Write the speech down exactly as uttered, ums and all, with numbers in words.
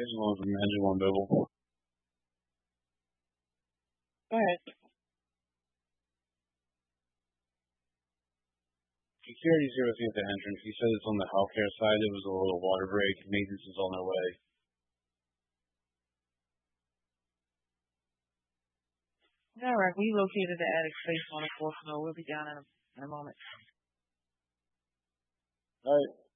Here's one from Angela and Bibble. Go ahead. Security's here with me at the entrance. He said it's on the healthcare side. There was a little water break. Maintenance is on their way. All right, we located the attic space on the fourth floor. We'll be down in a, in a moment. All right.